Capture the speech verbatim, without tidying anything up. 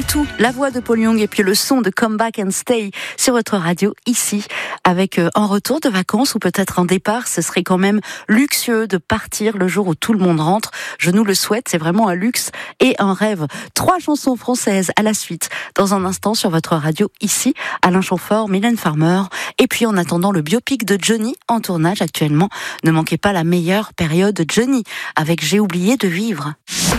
tout, la voix de Paul Young et puis le son de Come Back and Stay sur votre radio ici, avec euh, un retour de vacances ou peut-être un départ. Ce serait quand même luxueux de partir le jour où tout le monde rentre. Je nous le souhaite, c'est vraiment un luxe et un rêve. Trois chansons françaises à la suite dans un instant sur votre radio ici, Alain Chamfort, Mylène Farmer, et puis en attendant le biopic de Johnny en tournage actuellement. Ne manquez pas la meilleure période de Johnny avec J'ai oublié de vivre.